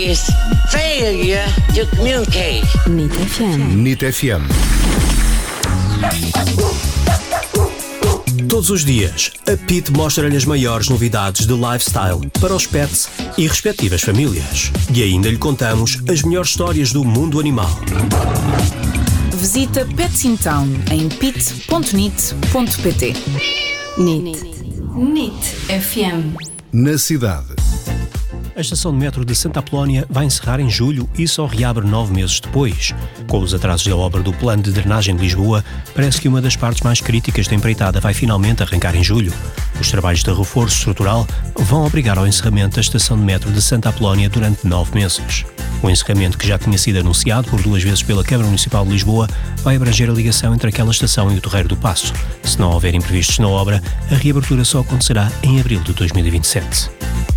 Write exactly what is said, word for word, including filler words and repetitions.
is failure to communicate. N I T F M. N I T F M. Todos os dias, a P I T mostra-lhe as maiores novidades de lifestyle para os pets e respectivas famílias. E ainda lhe contamos as melhores histórias do mundo animal. Visita Pets in Town em pit ponto nit ponto pt. N I T. N I T F M. Na cidade. A estação de metro de Santa Apolónia vai encerrar em julho e só reabre nove meses depois. Com os atrasos da obra do Plano de Drenagem de Lisboa, parece que uma das partes mais críticas da empreitada vai finalmente arrancar em julho. Os trabalhos de reforço estrutural vão obrigar ao encerramento da estação de metro de Santa Apolónia durante nove meses. O encerramento, que já tinha sido anunciado por duas vezes pela Câmara Municipal de Lisboa, vai abranger a ligação entre aquela estação e o Torreiro do Paço. Se não houver imprevistos na obra, a reabertura só acontecerá em abril de dois mil e vinte e sete.